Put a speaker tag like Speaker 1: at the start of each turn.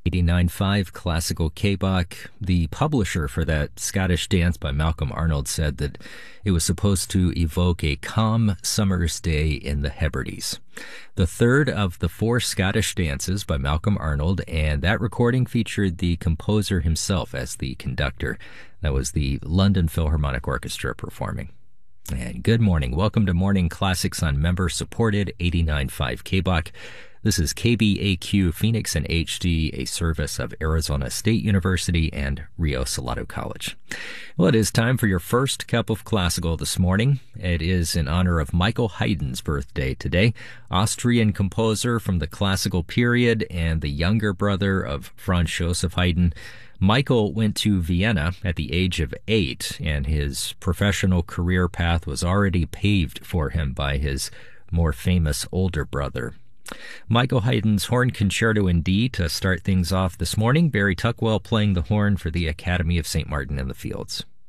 Speaker 1: 89.5 Classical K-Bach. The publisher for that Scottish dance by Malcolm Arnold said that it was supposed to evoke a calm summer's day in the Hebrides. The third of the four Scottish dances by Malcolm Arnold, and that recording featured the composer himself as the conductor. That was the London Philharmonic Orchestra performing. And good morning. Welcome to Morning Classics on member-supported 89.5 K-Bach. This is KBAQ Phoenix and HD, a service of Arizona State University and Rio Salado College. Well, it is time for your first cup of classical this morning. It is in honor of Michael Haydn's birthday today, Austrian composer from the classical period and the younger brother of Franz Joseph Haydn. Michael went to Vienna at the age of 8, and his professional career path was already paved for him by his more famous older brother. Michael Haydn's Horn Concerto in D to start things off this morning. Barry Tuckwell playing the horn for the Academy of St. Martin in the Fields.